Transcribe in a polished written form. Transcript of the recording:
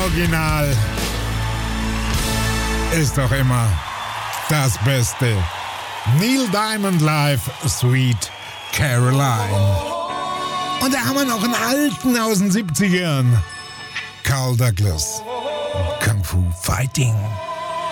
Original ist doch immer das Beste. Neil Diamond Live, Sweet Caroline. Und da haben wir noch einen alten aus den 70ern. Carl Douglas. Kung Fu Fighting.